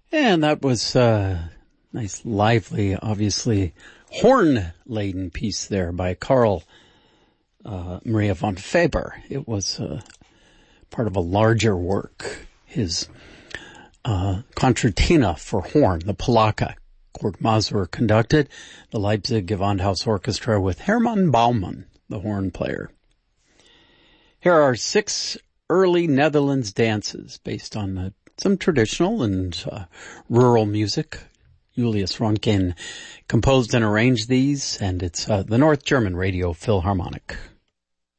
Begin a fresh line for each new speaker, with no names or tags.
And that was a nice, lively, obviously horn-laden piece there by Carl Maria von Faber. It was part of a larger work, his Concertina for horn, the Polacca. Kurt Masur conducted, the Leipzig Gewandhaus Orchestra with Hermann Baumann, the horn player. Here are 6 early Netherlands dances based on some traditional and rural music. Julius Ronkin composed and arranged these, and it's the North German Radio Philharmonic.